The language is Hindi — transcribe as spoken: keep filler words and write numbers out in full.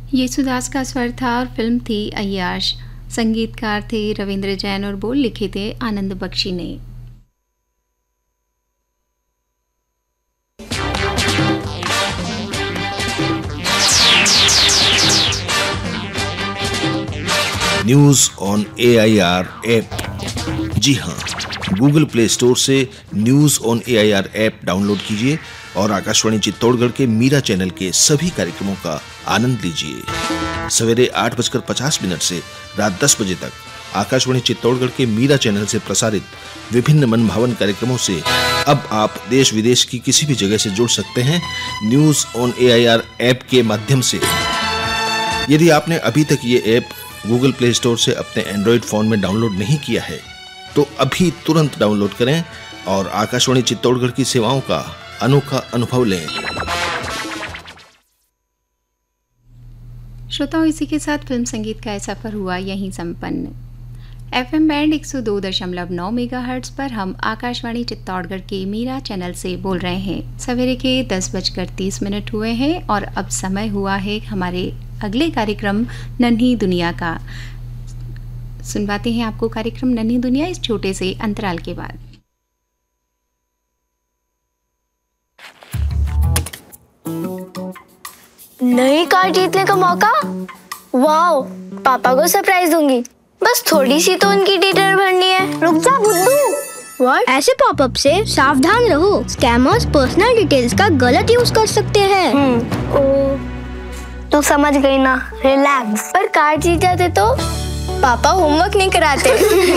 येसुदास का स्वर था और फिल्म थी अय्याश। संगीतकार थे रविंद्र जैन और बोल लिखे थे आनंद बख्शी ने। News on A I R app. जी हाँ, गूगल प्ले स्टोर से news on A I R app download कीजिए और आकाशवाणी चित्तौड़गढ़ के मीरा चैनल के सभी कार्यक्रमों का आनंद लीजिए। सवेरे आठ बजकर पचास मिनट से रात दस बजे तक आकाशवाणी चित्तौड़गढ़ के मीरा चैनल से प्रसारित विभिन्न मनभावन कार्यक्रमों से अब आप देश विदेश की किसी भी जगह से जुड़ सकते हैं news on A I R app के माध्यम से। यदि आपने अभी तक ये ऐप गूगल प्ले स्टोर से अपने एंड्रॉइड फोन में डाउनलोड नहीं किया है तो अभी तुरंत डाउनलोड करें और आकाशवाणी चित्तौड़गढ़ की सेवाओं का अनोखा अनुभव लें। श्रोताओं, इसी के साथ फिल्म संगीत का सफर हुआ यहीं संपन्न। एफएम बैंड एक सौ दो दशमलव नौ मेगाहर्ट्ज पर हम आकाशवाणी चित्तौड़गढ़ के मीरा चैनल से बोल रहे हैं। सवेरे के दस बजकर तीस मिनट हुए हैं और अब समय हुआ है हमारे अगले कार्यक्रम नन्ही दुनिया का। सुनवाते हैं आपको कार्यक्रम नन्ही दुनिया इस छोटे से अंतराल के बाद। नई कार जीतने का मौका। वाओ, पापा को सरप्राइज दूंगी। बस थोड़ी सी तो उनकी डिटेल भरनी है। रुक जा बुद्धू। व्हाट? ऐसे पॉपअप से सावधान रहो। स्कैमर्स पर्सनल डिटेल्स का गलत यूज कर सकते हैं। हम्म, ओ, तू समझ गई ना। रिलैक्स। पर कार जीत जाते तो पापा होमवर्क नहीं कराते।